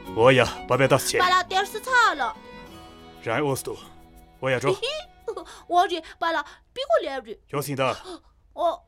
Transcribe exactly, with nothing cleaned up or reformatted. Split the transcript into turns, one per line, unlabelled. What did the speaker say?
我也不别打钱。
把了点死草了。
然我是我也走。
我去把了比我脸去。
小心点。
哦。